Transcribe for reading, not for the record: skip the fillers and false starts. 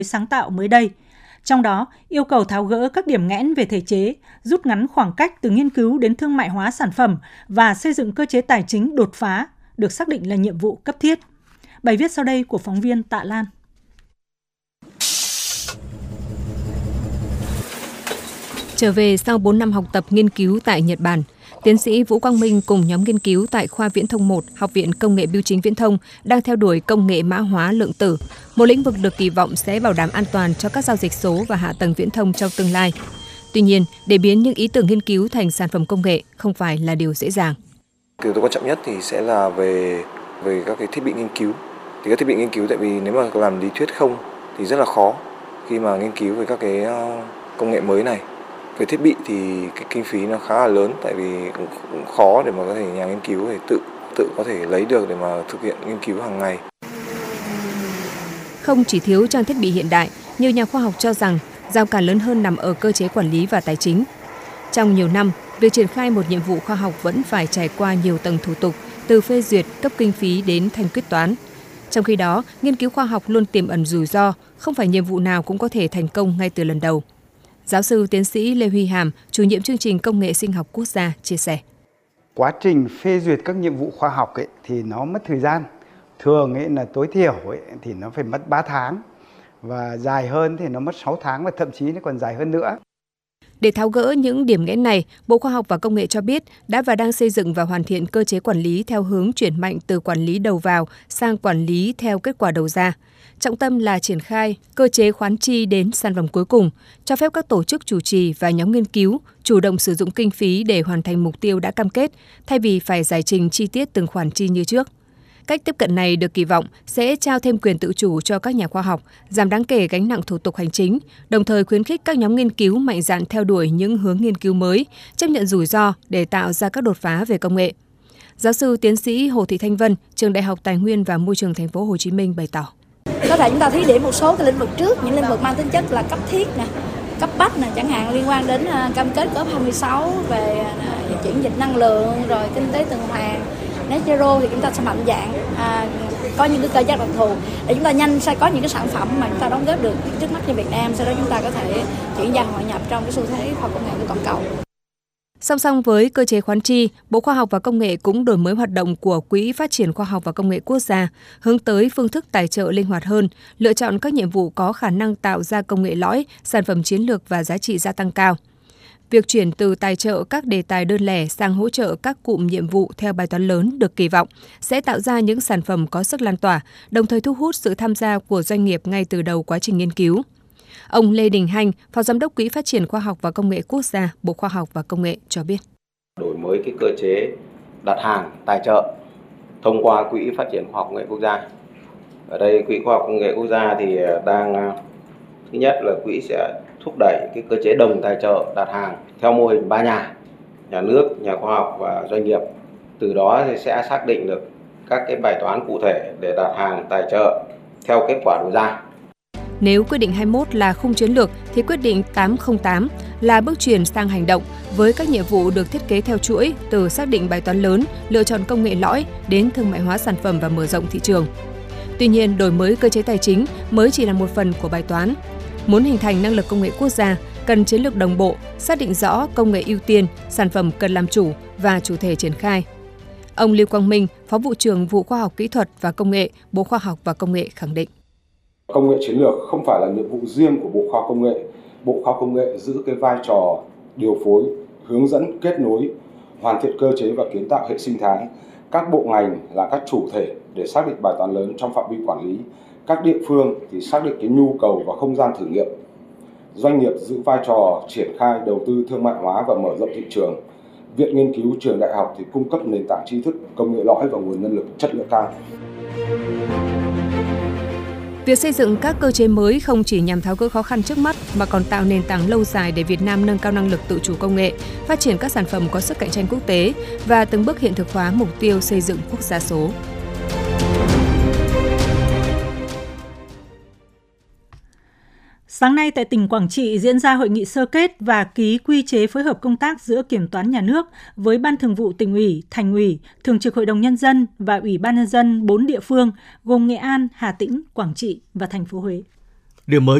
sáng tạo mới đây. Trong đó, yêu cầu tháo gỡ các điểm nghẽn về thể chế, rút ngắn khoảng cách từ nghiên cứu đến thương mại hóa sản phẩm và xây dựng cơ chế tài chính đột phá được xác định là nhiệm vụ cấp thiết. Bài viết sau đây của phóng viên Tạ Lan. Trở về sau 4 năm học tập nghiên cứu tại Nhật Bản, tiến sĩ Vũ Quang Minh cùng nhóm nghiên cứu tại khoa Viễn thông 1, Học viện Công nghệ Bưu chính Viễn thông đang theo đuổi công nghệ mã hóa lượng tử, một lĩnh vực được kỳ vọng sẽ bảo đảm an toàn cho các giao dịch số và hạ tầng viễn thông trong tương lai. Tuy nhiên, để biến những ý tưởng nghiên cứu thành sản phẩm công nghệ không phải là điều dễ dàng. Yếu tố quan trọng nhất thì sẽ là về các cái thiết bị nghiên cứu. Thì các thiết bị nghiên cứu, tại vì nếu mà làm lý thuyết không thì rất là khó khi mà nghiên cứu về các cái công nghệ mới này. Về thiết bị thì cái kinh phí nó khá là lớn, tại vì cũng khó để mà có thể nhà nghiên cứu để tự có thể lấy được để mà thực hiện nghiên cứu hàng ngày. Không chỉ thiếu trang thiết bị hiện đại, nhiều nhà khoa học cho rằng rào cản lớn hơn nằm ở cơ chế quản lý và tài chính. Trong nhiều năm, việc triển khai một nhiệm vụ khoa học vẫn phải trải qua nhiều tầng thủ tục, từ phê duyệt, cấp kinh phí đến thanh quyết toán. Trong khi đó, nghiên cứu khoa học luôn tiềm ẩn rủi ro, không phải nhiệm vụ nào cũng có thể thành công ngay từ lần đầu. Giáo sư tiến sĩ Lê Huy Hàm, chủ nhiệm chương trình Công nghệ Sinh học Quốc gia, chia sẻ. Quá trình phê duyệt các nhiệm vụ khoa học thì nó mất thời gian. Thường là tối thiểu thì nó phải mất 3 tháng. Và dài hơn thì nó mất 6 tháng và thậm chí nó còn dài hơn nữa. Để tháo gỡ những điểm nghẽn này, Bộ Khoa học và Công nghệ cho biết đã và đang xây dựng và hoàn thiện cơ chế quản lý theo hướng chuyển mạnh từ quản lý đầu vào sang quản lý theo kết quả đầu ra. Trọng tâm là triển khai cơ chế khoán chi đến sản phẩm cuối cùng, cho phép các tổ chức chủ trì và nhóm nghiên cứu chủ động sử dụng kinh phí để hoàn thành mục tiêu đã cam kết, thay vì phải giải trình chi tiết từng khoản chi như trước. Cách tiếp cận này được kỳ vọng sẽ trao thêm quyền tự chủ cho các nhà khoa học, giảm đáng kể gánh nặng thủ tục hành chính, đồng thời khuyến khích các nhóm nghiên cứu mạnh dạn theo đuổi những hướng nghiên cứu mới, chấp nhận rủi ro để tạo ra các đột phá về công nghệ. Giáo sư tiến sĩ Hồ Thị Thanh Vân, Trường Đại học Tài nguyên và Môi trường Thành phố Hồ Chí Minh bày tỏ: Có thể chúng ta thí điểm một số cái lĩnh vực trước, những lĩnh vực mang tính chất là cấp thiết nè, cấp bách nè, chẳng hạn liên quan đến cam kết COP26 về chuyển dịch năng lượng, rồi kinh tế tuần hoàn, net zero, thì chúng ta sẽ mạnh dạn có những cái cơ chế đặc thù để chúng ta nhanh sẽ có những cái sản phẩm mà chúng ta đóng góp được trước mắt như Việt Nam, sau đó chúng ta có thể chuyển giao hội nhập trong cái xu thế khoa học công nghệ của toàn cầu. Song song với cơ chế khoán chi, Bộ Khoa học và Công nghệ cũng đổi mới hoạt động của Quỹ Phát triển Khoa học và Công nghệ Quốc gia, hướng tới phương thức tài trợ linh hoạt hơn, lựa chọn các nhiệm vụ có khả năng tạo ra công nghệ lõi, sản phẩm chiến lược và giá trị gia tăng cao. Việc chuyển từ tài trợ các đề tài đơn lẻ sang hỗ trợ các cụm nhiệm vụ theo bài toán lớn được kỳ vọng sẽ tạo ra những sản phẩm có sức lan tỏa, đồng thời thu hút sự tham gia của doanh nghiệp ngay từ đầu quá trình nghiên cứu. Ông Lê Đình Hanh, Phó Giám đốc Quỹ Phát triển Khoa học và Công nghệ Quốc gia, Bộ Khoa học và Công nghệ cho biết. Đổi mới cái cơ chế đặt hàng tài trợ thông qua Quỹ Phát triển Khoa học Công nghệ Quốc gia. Ở đây Quỹ Khoa học Công nghệ Quốc gia thì đang, thứ nhất là quỹ sẽ thúc đẩy cái cơ chế đồng tài trợ đặt hàng theo mô hình 3 nhà nước, nhà khoa học và doanh nghiệp. Từ đó thì sẽ xác định được các cái bài toán cụ thể để đặt hàng tài trợ theo kết quả đầu ra. Nếu quyết định 21 là khung chiến lược thì quyết định 808 là bước chuyển sang hành động với các nhiệm vụ được thiết kế theo chuỗi từ xác định bài toán lớn, lựa chọn công nghệ lõi đến thương mại hóa sản phẩm và mở rộng thị trường. Tuy nhiên, đổi mới cơ chế tài chính mới chỉ là một phần của bài toán. Muốn hình thành năng lực công nghệ quốc gia, cần chiến lược đồng bộ, xác định rõ công nghệ ưu tiên, sản phẩm cần làm chủ và chủ thể triển khai. Ông Lưu Quang Minh, Phó Vụ trưởng Vụ Khoa học Kỹ thuật và Công nghệ, Bộ Khoa học và Công nghệ khẳng định. Công nghệ chiến lược không phải là nhiệm vụ riêng của Bộ Khoa học Công nghệ. Bộ Khoa học Công nghệ giữ cái vai trò điều phối, hướng dẫn, kết nối, hoàn thiện cơ chế và kiến tạo hệ sinh thái. Các bộ ngành là các chủ thể để xác định bài toán lớn trong phạm vi quản lý. Các địa phương thì xác định cái nhu cầu và không gian thử nghiệm. Doanh nghiệp giữ vai trò triển khai đầu tư thương mại hóa và mở rộng thị trường. Viện nghiên cứu, trường đại học thì cung cấp nền tảng tri thức, công nghệ lõi và nguồn nhân lực chất lượng cao. Việc xây dựng các cơ chế mới không chỉ nhằm tháo gỡ khó khăn trước mắt mà còn tạo nền tảng lâu dài để Việt Nam nâng cao năng lực tự chủ công nghệ, phát triển các sản phẩm có sức cạnh tranh quốc tế và từng bước hiện thực hóa mục tiêu xây dựng quốc gia số. Sáng nay tại tỉnh Quảng Trị diễn ra hội nghị sơ kết và ký quy chế phối hợp công tác giữa Kiểm toán Nhà nước với Ban Thường vụ Tỉnh ủy, Thành ủy, Thường trực Hội đồng Nhân dân và Ủy ban Nhân dân 4 địa phương gồm Nghệ An, Hà Tĩnh, Quảng Trị và thành phố Huế. Điểm mới